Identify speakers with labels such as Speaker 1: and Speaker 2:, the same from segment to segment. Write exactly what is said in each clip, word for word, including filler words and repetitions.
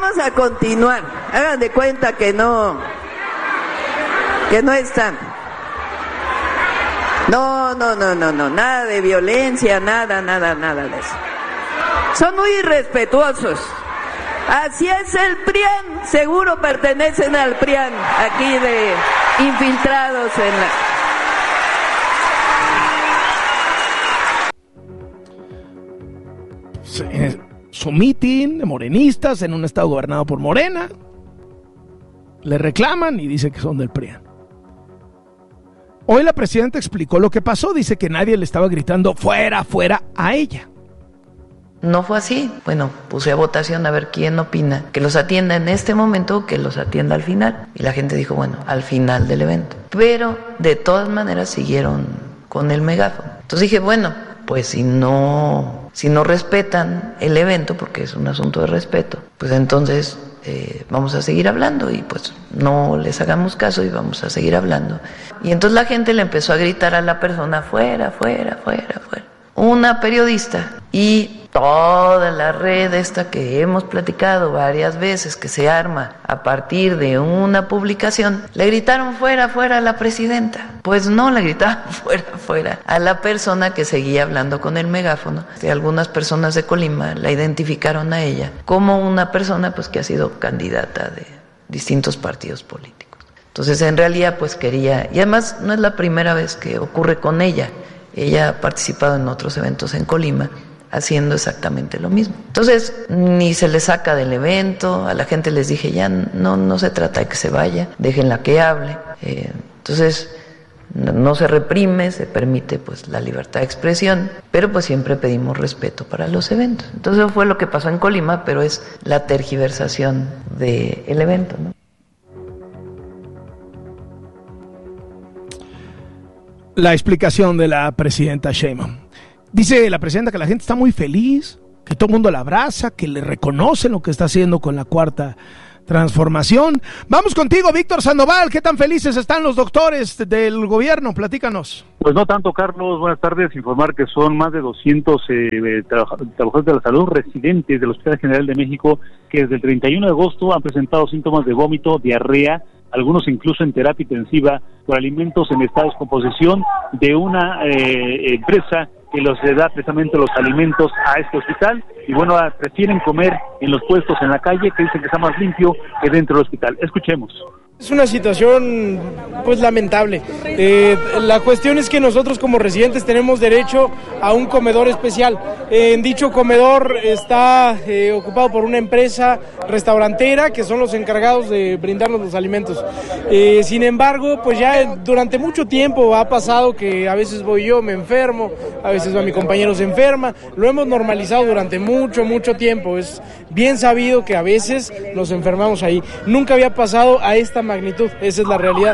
Speaker 1: vamos a continuar. Hagan de cuenta que no, que no están. No, no, no, no, no, nada de violencia, nada, nada, nada de eso. Son muy irrespetuosos. Así es el P R I A N, seguro pertenecen al P R I A N, aquí de infiltrados en
Speaker 2: la... Su mitin de morenistas en un estado gobernado por Morena. Le reclaman y dice que son del P R I A N. Hoy la presidenta explicó lo que pasó, dice que nadie le estaba gritando fuera, fuera a ella.
Speaker 3: No fue así. Bueno, puse a votación a ver quién opina que los atienda en este momento o que los atienda al final. Y la gente dijo, bueno, al final del evento. Pero de todas maneras siguieron con el megáfono. Entonces dije, bueno, pues si no, si no respetan el evento, porque es un asunto de respeto, pues entonces eh, vamos a seguir hablando y pues no les hagamos caso y vamos a seguir hablando. Y entonces la gente le empezó a gritar a la persona, fuera, fuera, fuera, fuera. Una periodista y toda la red esta que hemos platicado varias veces, que se arma a partir de una publicación, le gritaron fuera, fuera a la presidenta. Pues no, le gritaron fuera, fuera a la persona que seguía hablando con el megáfono. Y algunas personas de Colima la identificaron a ella como una persona pues que ha sido candidata de distintos partidos políticos. Entonces en realidad pues quería, y además no es la primera vez que ocurre con ella. Ella ha participado en otros eventos en Colima haciendo exactamente lo mismo. Entonces, ni se le saca del evento, a la gente les dije, ya no, no se trata de que se vaya, déjenla que hable. Eh, entonces, no, no se reprime, se permite pues la libertad de expresión, pero pues siempre pedimos respeto para los eventos. Entonces, eso fue lo que pasó en Colima, pero es la tergiversación del evento, ¿no?
Speaker 2: La explicación de la presidenta Sheinbaum. Dice la presidenta que la gente está muy feliz, que todo el mundo la abraza, que le reconocen lo que está haciendo con la cuarta transformación. Vamos contigo, Víctor Sandoval. ¿Qué tan felices están los doctores del gobierno? Platícanos.
Speaker 4: Pues no tanto, Carlos. Buenas tardes. Informar que son más de doscientos eh, trabaj- trabajadores de la salud residentes del Hospital General de México que desde el treinta y uno de agosto han presentado síntomas de vómito, diarrea, algunos incluso en terapia intensiva por alimentos en estado de descomposición de una eh, empresa que los da precisamente los alimentos a este hospital, y bueno, prefieren comer en los puestos en la calle, que dicen que está más limpio que dentro del hospital. Escuchemos.
Speaker 5: Es una situación pues lamentable. Eh, la cuestión es que nosotros como residentes tenemos derecho a un comedor especial. Eh, en dicho comedor está eh, ocupado por una empresa restaurantera que son los encargados de brindarnos los alimentos. Eh, sin embargo, pues ya durante mucho tiempo ha pasado que a veces voy yo, me enfermo, a veces va mi compañero, se enferma. Lo hemos normalizado durante mucho, mucho tiempo. Es bien sabido que a veces nos enfermamos ahí. Nunca había pasado a esta magnitud, esa es la realidad.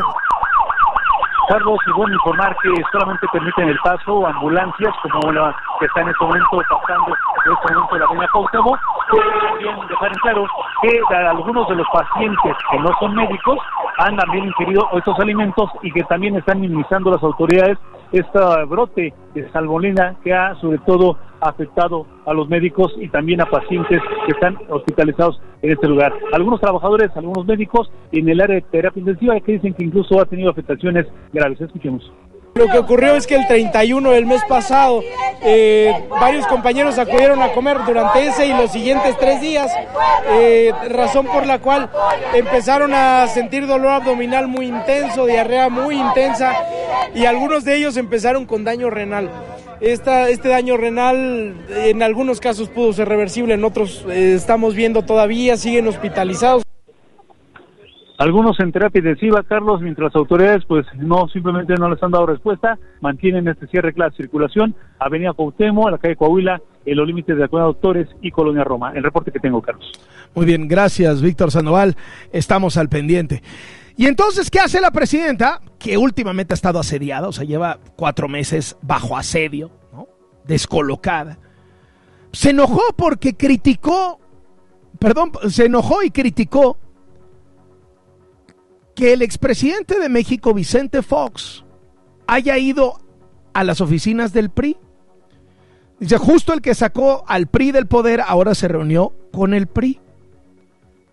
Speaker 4: Carlos, y bueno, informar que solamente permiten el paso ambulancias como la que está en este momento pasando en este momento de la avenida Cuauhtémoc. También dejar en claro que algunos de los pacientes que no son médicos han también ingerido estos alimentos y que también están minimizando las autoridades este brote de salmonela que ha sobre todo afectado a los médicos y también a pacientes que están hospitalizados en este lugar. Algunos trabajadores, algunos médicos en el área de terapia intensiva que dicen que incluso ha tenido afectaciones graves. Escuchemos.
Speaker 5: Lo que ocurrió es que el treinta y uno del mes pasado eh, varios compañeros acudieron a comer durante ese y los siguientes tres días, eh, razón por la cual empezaron a sentir dolor abdominal muy intenso, diarrea muy intensa, y algunos de ellos empezaron con daño renal. Esta, este daño renal en algunos casos pudo ser reversible, en otros eh, estamos viendo todavía, siguen hospitalizados.
Speaker 4: Algunos en terapia intensiva, Carlos, mientras las autoridades pues no simplemente no les han dado respuesta, mantienen este cierre de la circulación, Avenida Cuauhtémoc, a la calle Coahuila, en los límites de la Colonia Doctores y Colonia Roma. El reporte que tengo, Carlos.
Speaker 2: Muy bien, gracias, Víctor Sandoval. Estamos al pendiente. Y entonces, ¿qué hace la presidenta? Que últimamente ha estado asediada, o sea, lleva cuatro meses bajo asedio, ¿no? Descolocada. Se enojó porque criticó, perdón, se enojó y criticó que el expresidente de México, Vicente Fox, haya ido a las oficinas del P R I. Dice, justo el que sacó al P R I del poder ahora se reunió con el P R I.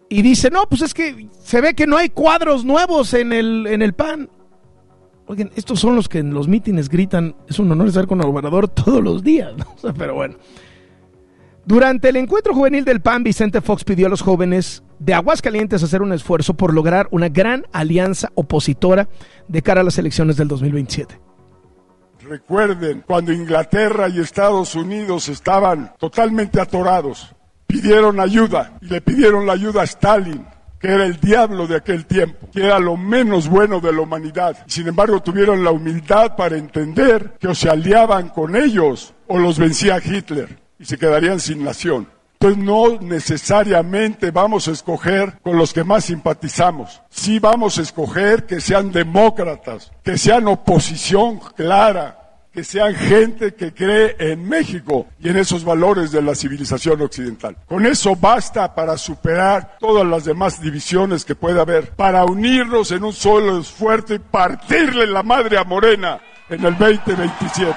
Speaker 2: y dice, no, pues es que se ve que no hay cuadros nuevos en el, en el P A N. Oigan, estos son los que en los mítines gritan, es un honor estar con el gobernador todos los días, ¿no? O sea, pero bueno. Durante el encuentro juvenil del P A N, Vicente Fox pidió a los jóvenes de Aguascalientes hacer un esfuerzo por lograr una gran alianza opositora de cara a las elecciones del dos mil veintisiete.
Speaker 6: Recuerden, cuando Inglaterra y Estados Unidos estaban totalmente atorados, pidieron ayuda y le pidieron la ayuda a Stalin, que era el diablo de aquel tiempo, que era lo menos bueno de la humanidad. Sin embargo, tuvieron la humildad para entender que o se aliaban con ellos o los vencía Hitler y se quedarían sin nación. Entonces no necesariamente vamos a escoger con los que más simpatizamos. Sí vamos a escoger que sean demócratas, que sean oposición clara, que sean gente que cree en México y en esos valores de la civilización occidental. Con eso basta para superar todas las demás divisiones que pueda haber, para unirnos en un solo esfuerzo y partirle la madre a Morena en el veinte veintisiete.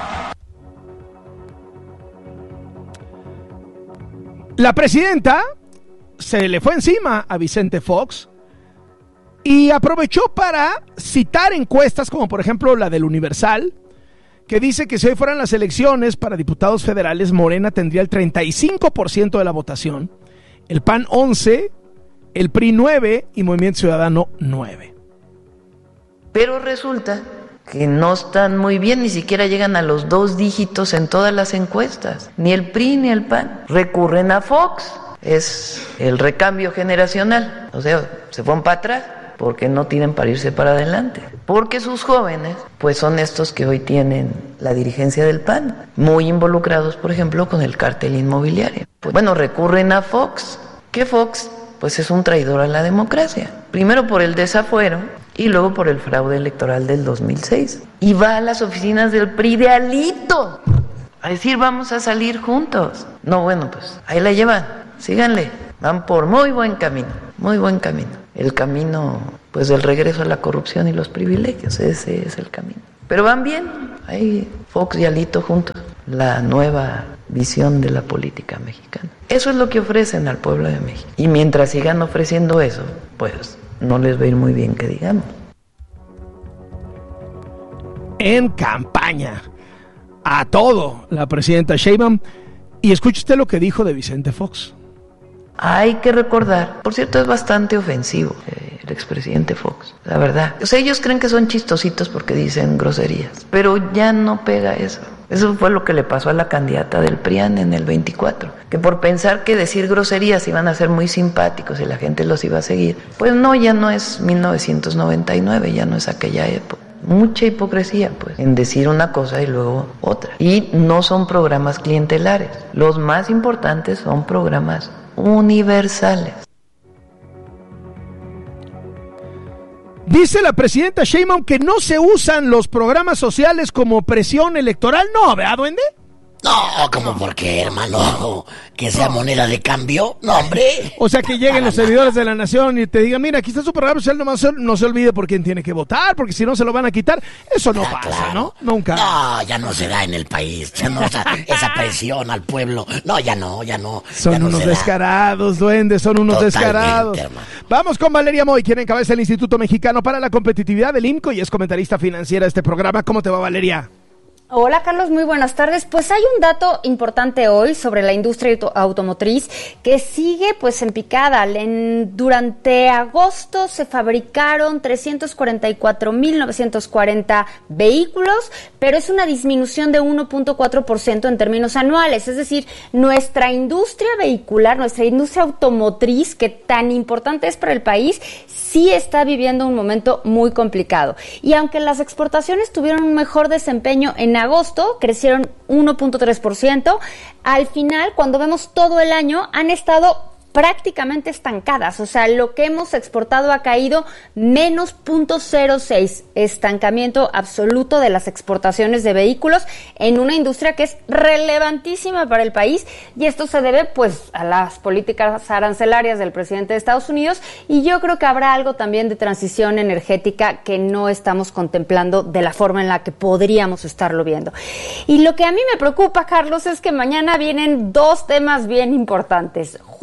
Speaker 2: La presidenta se le fue encima a Vicente Fox y aprovechó para citar encuestas como por ejemplo la del Universal, que dice que si hoy fueran las elecciones para diputados federales, Morena tendría el treinta y cinco por ciento de la votación, el P A N once, el P R I nueve y Movimiento Ciudadano nueve.
Speaker 3: Pero resulta que no están muy bien, ni siquiera llegan a los dos dígitos en todas las encuestas, ni el P R I ni el P A N. Recurren a Fox, es el recambio generacional, o sea, se fueron para atrás porque no tienen para irse para adelante, porque sus jóvenes pues son estos que hoy tienen la dirigencia del P A N, muy involucrados por ejemplo con el cártel inmobiliario. Pues, bueno, recurren a Fox, que Fox pues es un traidor a la democracia, primero por el desafuero y luego por el fraude electoral del dos mil seis, y va a las oficinas del P R I de Alito a decir vamos a salir juntos. No, bueno, pues ahí la llevan, síganle, van por muy buen camino, muy buen camino. El camino, pues, del regreso a la corrupción y los privilegios, ese es el camino. Pero van bien, ahí Fox y Alito juntos, la nueva visión de la política mexicana. Eso es lo que ofrecen al pueblo de México. Y mientras sigan ofreciendo eso, pues, no les va a ir muy bien que digamos.
Speaker 2: En campaña, a todo, la presidenta Sheinbaum. Y escuche usted lo que dijo de Vicente Fox.
Speaker 3: Hay que recordar, por cierto, es bastante ofensivo eh, el expresidente Fox, la verdad. O sea, ellos creen que son chistositos porque dicen groserías, pero ya no pega eso. Eso fue lo que le pasó a la candidata del P R I A N en el veinticuatro, que por pensar que decir groserías iban a ser muy simpáticos y la gente los iba a seguir, pues no, ya no es mil novecientos noventa y nueve, ya no es aquella época. Mucha hipocresía, pues, en decir una cosa y luego otra. Y no son programas clientelares. Los más importantes son programas universales.
Speaker 2: Dice la presidenta Sheinbaum que no se usan los programas sociales como presión electoral. No, ¿verdad, duende?
Speaker 7: No, ¿cómo por qué, hermano? ¿Que sea moneda de cambio? No, hombre.
Speaker 2: O sea, que lleguen los servidores de la nación y te digan, mira, aquí está su programa social, nomás no se olvide por quién tiene que votar, porque si no se lo van a quitar. Eso no ah, pasa, claro. ¿No? Nunca.
Speaker 7: No, ya no se da en el país. Ya no, esa, esa presión al pueblo. No, ya no, ya no.
Speaker 2: Son
Speaker 7: ya no
Speaker 2: unos descarados, duendes, son unos Totalmente, descarados. Hermano. Vamos con Valeria Moy, quien encabeza el Instituto Mexicano para la Competitividad del I M C O y es comentarista financiera de este programa. ¿Cómo te va, Valeria?
Speaker 8: Hola Carlos, muy buenas tardes. Pues hay un dato importante hoy sobre la industria automotriz que sigue pues en picada. En, durante agosto se fabricaron trescientos cuarenta y cuatro mil novecientos cuarenta vehículos, pero es una disminución de uno punto cuatro por ciento en términos anuales. Es decir, nuestra industria vehicular, nuestra industria automotriz, que tan importante es para el país, sí está viviendo un momento muy complicado. Y aunque las exportaciones tuvieron un mejor desempeño en agosto, crecieron uno punto tres por ciento, al final, cuando vemos todo el año, han estado prácticamente estancadas, o sea, lo que hemos exportado ha caído menos cero punto cero seis, estancamiento absoluto de las exportaciones de vehículos en una industria que es relevantísima para el país, y esto se debe pues a las políticas arancelarias del presidente de Estados Unidos, y yo creo que habrá algo también de transición energética que no estamos contemplando de la forma en la que podríamos estarlo viendo. Y lo que a mí me preocupa, Carlos, es que mañana vienen dos temas bien importantes. Justo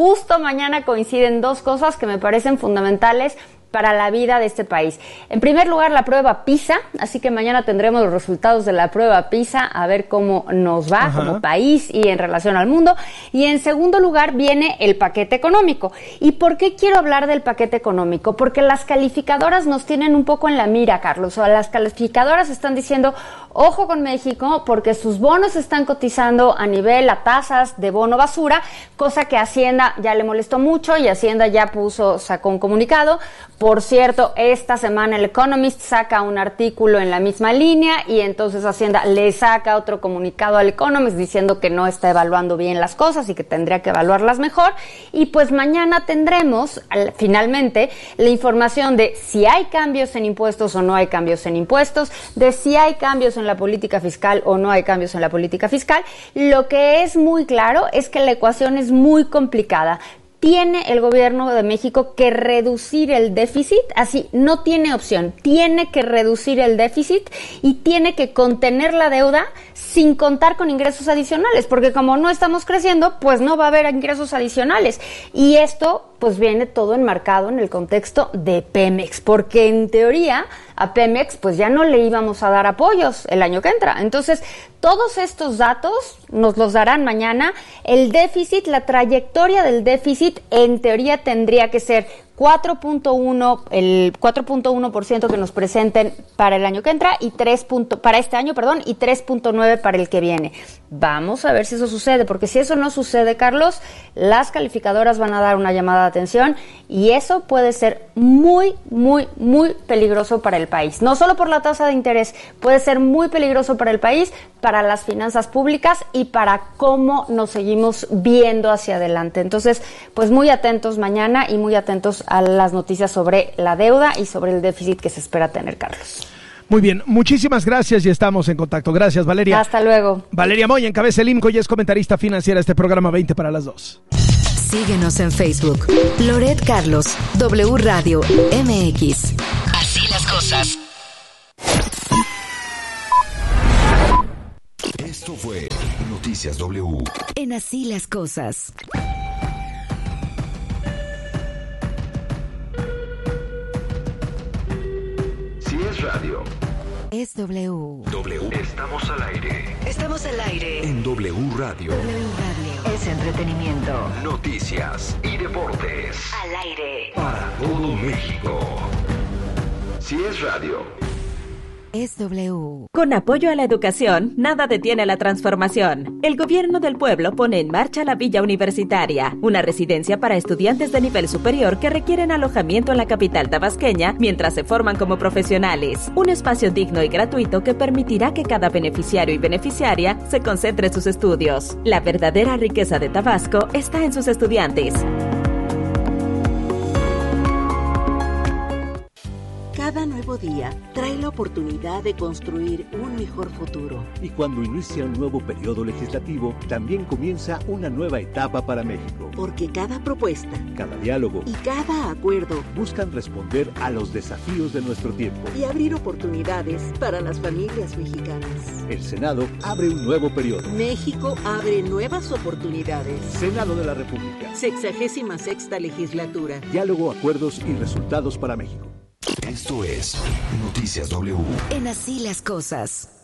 Speaker 8: mañana coinciden dos cosas que me parecen fundamentales para la vida de este país. En primer lugar, la prueba PISA, así que mañana tendremos los resultados de la prueba PISA, a ver cómo nos va Ajá. como país y en relación al mundo. Y en segundo lugar, viene el paquete económico. ¿Y por qué quiero hablar del paquete económico? Porque las calificadoras nos tienen un poco en la mira, Carlos. O sea, las calificadoras están diciendo, ojo con México, porque sus bonos están cotizando a nivel a tasas de bono basura, cosa que Hacienda ya le molestó mucho y Hacienda ya puso, sacó un comunicado. Por cierto, esta semana el Economist saca un artículo en la misma línea y entonces Hacienda le saca otro comunicado al Economist diciendo que no está evaluando bien las cosas y que tendría que evaluarlas mejor. Y pues mañana tendremos al, finalmente la información de si hay cambios en impuestos o no hay cambios en impuestos, de si hay cambios en la política fiscal o no hay cambios en la política fiscal. Lo que es muy claro es que la ecuación es muy complicada. Tiene el gobierno de México que reducir el déficit, así no tiene opción, tiene que reducir el déficit y tiene que contener la deuda sin contar con ingresos adicionales, porque como no estamos creciendo, pues no va a haber ingresos adicionales. Y esto pues viene todo enmarcado en el contexto de Pemex, porque en teoría a Pemex pues ya no le íbamos a dar apoyos el año que entra. Entonces, todos estos datos nos los darán mañana. El déficit, la trayectoria del déficit en teoría tendría que ser cuatro punto uno, el cuatro punto uno por ciento que nos presenten para el año que entra y tres para este año, perdón, y tres punto nueve para el que viene. Vamos a ver si eso sucede, porque si eso no sucede, Carlos, las calificadoras van a dar una llamada de atención y eso puede ser muy, muy, muy peligroso para el país. No solo por la tasa de interés, puede ser muy peligroso para el país, para las finanzas públicas y para cómo nos seguimos viendo hacia adelante. Entonces, pues muy atentos mañana y muy atentos a las noticias sobre la deuda y sobre el déficit que se espera tener, Carlos.
Speaker 2: Muy bien, muchísimas gracias y estamos en contacto. Gracias, Valeria.
Speaker 8: Hasta luego.
Speaker 2: Valeria Moya encabeza el IMCO y es comentarista financiera de este programa veinte para las dos.
Speaker 9: Síguenos en Facebook. Loret Carlos, W Radio M X. Así las cosas.
Speaker 10: Esto fue Noticias W.
Speaker 9: En Así las cosas.
Speaker 10: Si es radio,
Speaker 9: es W.
Speaker 10: W. Estamos al aire.
Speaker 9: Estamos al aire.
Speaker 10: En W Radio.
Speaker 9: W Radio. Es entretenimiento.
Speaker 10: Noticias y deportes.
Speaker 9: Al aire.
Speaker 10: Para todo México. Si es radio,
Speaker 9: es W.
Speaker 11: Con apoyo a la educación, nada detiene la transformación. El gobierno del pueblo pone en marcha la Villa Universitaria, una residencia para estudiantes de nivel superior que requieren alojamiento en la capital tabasqueña mientras se forman como profesionales. Un espacio digno y gratuito que permitirá que cada beneficiario y beneficiaria se concentre en sus estudios. La verdadera riqueza de Tabasco está en sus estudiantes.
Speaker 12: Cada nuevo día trae la oportunidad de construir un mejor futuro.
Speaker 13: Y cuando inicia un nuevo periodo legislativo, también comienza una nueva etapa para México.
Speaker 12: Porque cada propuesta,
Speaker 13: cada diálogo
Speaker 12: y cada acuerdo
Speaker 13: buscan responder a los desafíos de nuestro tiempo
Speaker 12: y abrir oportunidades para las familias mexicanas.
Speaker 13: El Senado abre un nuevo periodo.
Speaker 12: México abre nuevas oportunidades.
Speaker 13: Senado de la República.
Speaker 12: Sexagésima sexta legislatura.
Speaker 13: Diálogo, acuerdos y resultados para México.
Speaker 10: Esto es Noticias W.
Speaker 9: En Así las cosas.